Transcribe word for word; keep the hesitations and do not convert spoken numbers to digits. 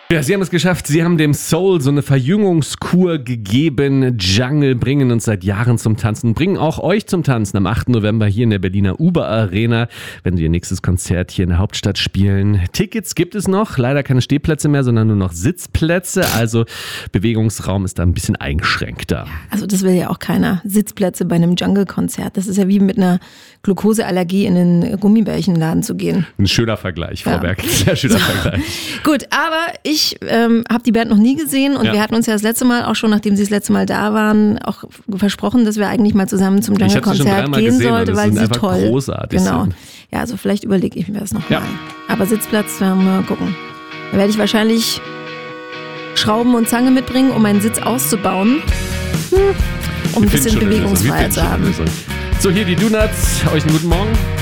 Ja, sie haben es geschafft. Sie haben dem Soul so eine Verjüngungskur gegeben. Jungle bringen uns seit Jahren zum Tanzen, bringen auch euch zum Tanzen am achten November hier in der Berliner Uber Arena, wenn sie ihr nächstes Konzert hier in der Hauptstadt spielen. Tickets gibt es noch, leider keine Stehplätze mehr, sondern nur noch Sitzplätze. Also Bewegungsraum ist da ein bisschen eingeschränkter. Also das will ja auch keiner. Sitzplätze bei einem Jungle-Konzert. Das ist ja wie mit einer Glukoseallergie in den Gummibärchenladen zu gehen. Ein schöner Vergleich, Frau Ja. Berg. Sehr schöner so. Vergleich. Gut, aber ich ähm, habe die Band noch nie gesehen und Ja. wir hatten uns ja das letzte Mal, auch schon nachdem sie das letzte Mal da waren, auch versprochen, dass wir eigentlich mal zusammen zum Ich habe sie schon Jungle-Konzert dreimal gehen gesehen sollten, und es weil sind sie einfach toll großartig Genau. sind. Ja, also vielleicht überlege ich mir das nochmal. Ja. Aber Sitzplatz, werden wir mal gucken. Da werde ich wahrscheinlich Schrauben und Zange mitbringen, um meinen Sitz auszubauen, hm, um ein Wir finden bisschen schon eine Lösung. Wir Bewegungsfreiheit finden zu schon eine haben. Lösung. So, hier die Donuts. Euch einen guten Morgen.